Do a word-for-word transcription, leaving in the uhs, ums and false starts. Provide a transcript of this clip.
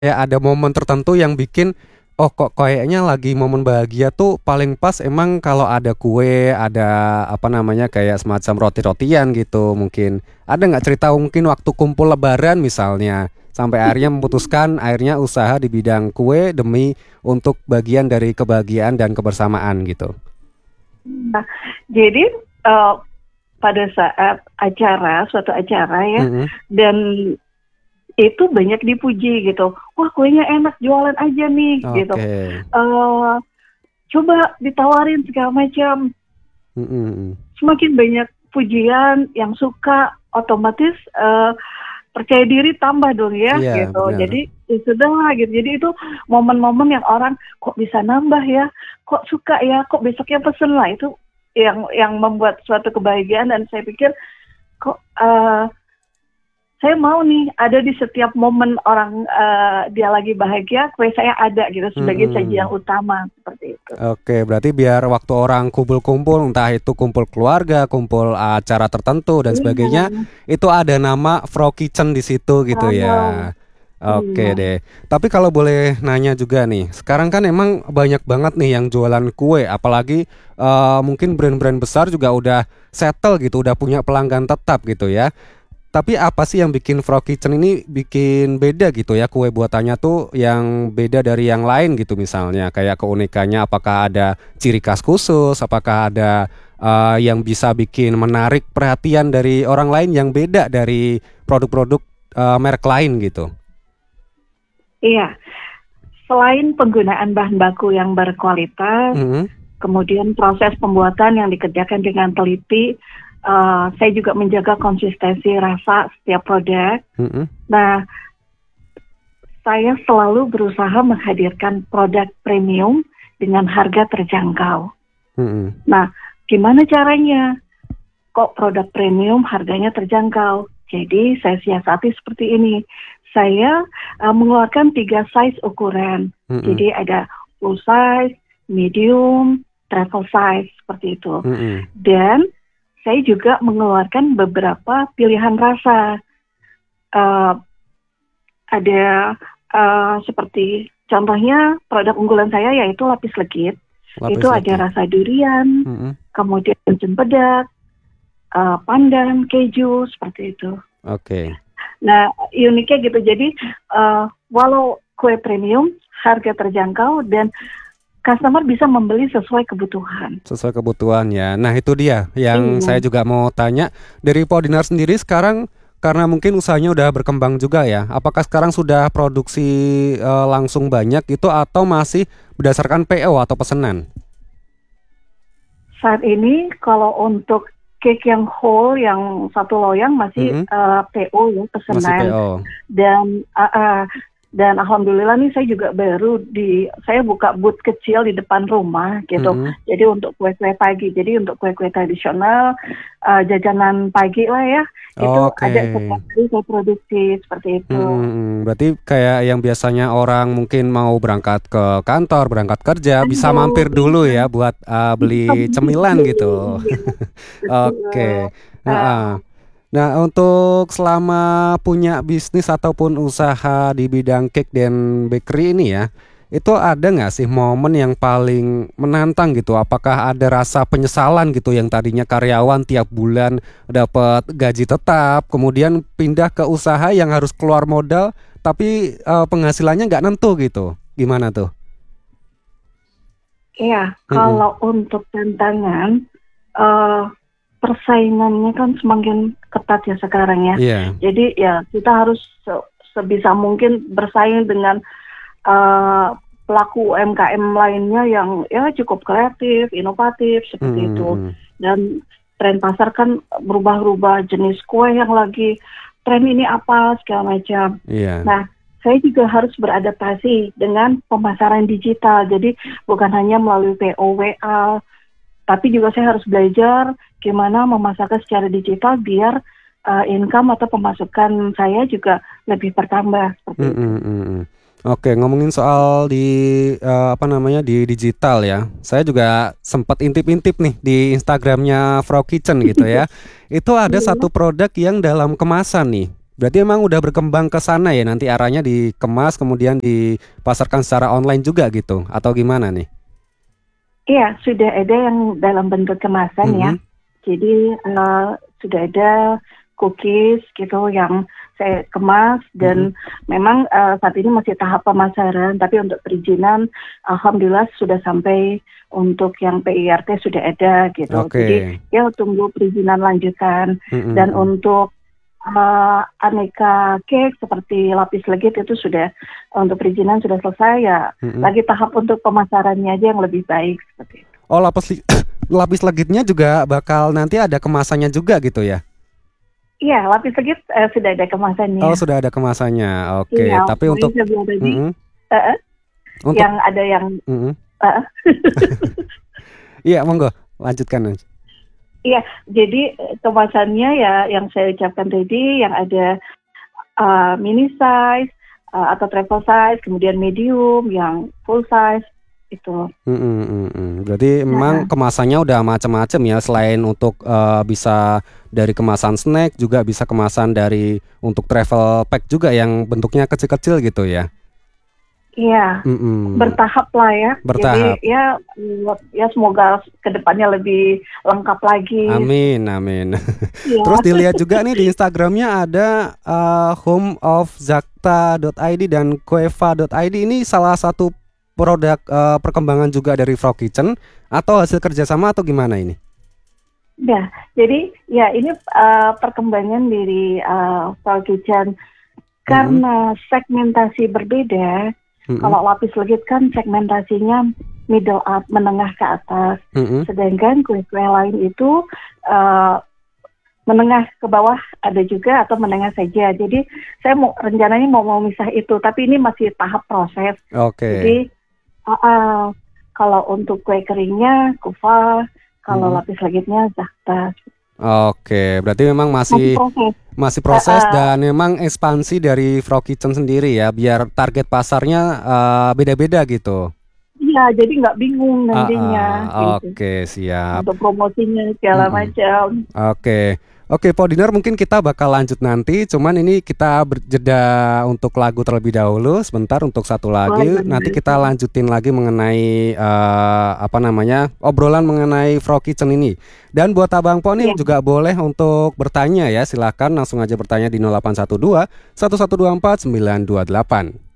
Ya ada momen tertentu yang bikin, oh kok kayaknya lagi momen bahagia tuh paling pas emang kalau ada kue, ada apa namanya kayak semacam roti-rotian gitu mungkin. Ada nggak cerita mungkin waktu kumpul lebaran misalnya, sampai akhirnya memutuskan akhirnya usaha di bidang kue demi untuk bagian dari kebahagiaan dan kebersamaan gitu? Nah, jadi eh, pada saat acara, suatu acara ya, Mhm. dan itu banyak dipuji gitu. Wah, kuenya enak, jualan aja nih gitu. Oke. Eh Coba ditawarin segala macam. Mhm mhm. Semakin banyak pujian yang suka, otomatis eh, percaya diri tambah dong ya Iya gitu. benar. Jadi ya sudah lah gitu. Jadi itu momen-momen yang orang kok bisa nambah ya, kok suka ya, kok besoknya pesen lah, itu yang yang membuat suatu kebahagiaan. Dan saya pikir kok eh, saya mau nih ada di setiap momen orang eh, dia lagi bahagia, kue saya ada gitu sebagai sajian Mhm. utama seperti itu. Oke, berarti biar waktu orang kumpul-kumpul, entah itu kumpul keluarga, kumpul acara tertentu dan sebagainya, Iya, itu ada nama Fro Kitchen di situ gitu wow, ya. iya. Oke deh. Tapi kalau boleh nanya juga nih, sekarang kan emang banyak banget nih yang jualan kue, apalagi eh, mungkin brand-brand besar juga udah settle gitu, udah punya pelanggan tetap gitu ya. Tapi apa sih yang bikin Frog Kitchen ini bikin beda gitu ya, kue buatannya tuh yang beda dari yang lain gitu, misalnya kayak keunikannya apakah ada ciri khas khusus, apakah ada eh, yang bisa bikin menarik perhatian dari orang lain yang beda dari produk-produk eh, merek lain gitu. Iya, selain penggunaan bahan baku yang berkualitas, Mhm. kemudian proses pembuatan yang dikerjakan dengan teliti, eh, saya juga menjaga konsistensi rasa setiap produk. Mhm. Nah, saya selalu berusaha menghadirkan produk premium dengan harga terjangkau. Mhm. Nah, gimana caranya? Kok produk premium harganya terjangkau? Jadi saya siasati seperti ini. Saya uh, mengeluarkan tiga size ukuran. Mhm. Jadi ada full size, medium, travel size seperti itu. Mhm. Dan saya juga mengeluarkan beberapa pilihan rasa. Uh, ada uh, seperti contohnya produk unggulan saya yaitu lapis legit. Itu Lapis ada legit. rasa durian, Mhm. kemudian cempedak, uh, pandan, keju, seperti itu. Oke. Nah, uniknya gitu. Jadi, uh, walau kue premium, harga terjangkau, dan customer bisa membeli sesuai kebutuhan. Sesuai kebutuhan ya. Nah itu dia yang Iya, saya juga mau tanya. Dari Podinar sendiri sekarang karena mungkin usahanya udah berkembang juga ya. Apakah sekarang sudah produksi eh, langsung banyak itu atau masih berdasarkan P O atau pesanan? saat ini kalau untuk cake yang whole, yang satu loyang masih Mm-mm. uh, P O ya, Masih pesanan. P O. Dan uh, uh, dan alhamdulillah nih saya juga baru di saya buka booth kecil di depan rumah gitu. Mm-mm. Jadi untuk kue-kue pagi, jadi untuk kue-kue tradisional, uh, jajanan pagi lah ya, itu Oke. ada setiap hari saya produksi seperti itu. Mm-mm. Berarti kayak yang biasanya orang mungkin mau berangkat ke kantor, berangkat kerja, bisa Aduh, mampir dulu iya. ya buat eh, beli cemilan gitu. Betul. Oke. Uh, Heeh. Nah, untuk selama punya bisnis ataupun usaha di bidang cake dan bakery ini ya, itu ada nggak sih momen yang paling menantang gitu? Apakah ada rasa penyesalan gitu yang tadinya karyawan tiap bulan dapat gaji tetap, kemudian pindah ke usaha yang harus keluar modal, tapi eh, penghasilannya nggak nentu gitu? Gimana tuh? Iya, Mm-mm. kalau untuk tantangan, eh persaingannya kan semakin ketat ya sekarang ya. Iya. Jadi ya kita harus se- sebisa mungkin bersaing dengan eh, pelaku U M K M lainnya yang ya cukup kreatif, inovatif seperti itu. Mm-mm. Dan tren pasar kan berubah-ubah, jenis kue yang lagi tren ini apa segala macam. Iya. Nah, saya juga harus beradaptasi dengan pemasaran digital. Jadi bukan hanya melalui P O W A, tapi juga saya harus belajar gimana memasarkan secara digital biar uh, income atau pemasukan saya juga lebih bertambah seperti Mm, itu. mm, mm, mm. Oke, ngomongin soal di eh, apa namanya di digital ya. Saya juga sempat intip-intip nih di Instagramnya Frog Kitchen gitu ya. Itu ada Iya. satu produk yang dalam kemasan nih. Berarti emang udah berkembang ke sana ya, nanti arahnya dikemas kemudian dipasarkan secara online juga gitu atau gimana nih? Iya, sudah ada yang dalam bentuk kemasan ya. Mm-mm. Jadi eh, sudah ada cookies gitu yang saya kemas Mm-mm. dan memang eh, saat ini masih tahap pemasaran, tapi untuk perizinan alhamdulillah sudah sampai untuk yang P I R T sudah ada gitu. Jadi Oke. ya tunggu perizinan lanjutan dan Mm-mm. untuk eh, aneka cake seperti lapis legit itu sudah untuk perizinan sudah selesai ya. Mm-mm. Lagi tahap untuk pemasarannya aja yang lebih baik seperti itu. Oh, lapis li- lapis legitnya juga bakal nanti ada kemasannya juga gitu ya? Iya, lapis legit eh, sudah ada kemasannya. Oh, sudah ada kemasannya. Oke, Iya, tapi jadi untuk saya bilang tadi mm-mm. eh, Untuk yang ada yang mm-mm. eh, Iya, monggo lanjutkan. Naj. iya, jadi eh, kemasannya ya yang saya ucapkan tadi yang ada eh, mini size eh, atau travel size, kemudian medium, yang full size itu. Mm-mm, mm-mm. Berarti memang Nah, kemasannya udah macam-macam ya, selain untuk eh, bisa dari kemasan snack juga bisa kemasan dari untuk travel pack juga yang bentuknya kecil-kecil gitu ya. iya, Mm-mm. bertahap lah ya. Bertahap. Jadi ya mm, ya semoga kedepannya lebih lengkap lagi. Amin, amin. Iya, Terus dilihat juga nih di Instagramnya ada eh, home of zakta dot i d dan kueva dot i d, ini salah satu produk eh, perkembangan juga dari Frog Kitchen atau hasil kerjasama atau gimana ini? ya. Jadi ya ini uh, perkembangan dari uh, Fall Kitchen Mm-mm, karena segmentasi berbeda. mm-mm, Kalau lapis legit kan segmentasinya middle up, menengah ke atas. mm-mm. Sedangkan kue-kue lain itu uh, menengah ke bawah ada juga atau menengah saja. Jadi saya mau rencananya mau mau misah itu, tapi ini masih tahap proses. Oke. Jadi uh, uh, kalau untuk kue keringnya kufa, kalau Mm-mm. lapis legitnya zakta. Oke, berarti memang Masih masih proses. masih Uh, proses uh, dan memang ekspansi dari Frog Kitchen sendiri ya, biar target pasarnya eh, beda-beda gitu. iya, jadi nggak bingung Ah, nantinya ah, gitu. oke, siap. Untuk promosinya segala Mm-mm. macam. Oke, oke, Podiner, mungkin kita bakal lanjut nanti. Cuman ini kita berjeda untuk lagu terlebih dahulu. Sebentar untuk satu Boleh, lagi. Nanti boleh. kita lanjutin lagi mengenai eh, apa namanya obrolan mengenai Frog Kitchen ini. Dan buat Abang Po nih Iya. juga boleh untuk bertanya ya. Silakan langsung aja bertanya di nol delapan satu dua satu satu dua empat sembilan dua delapan.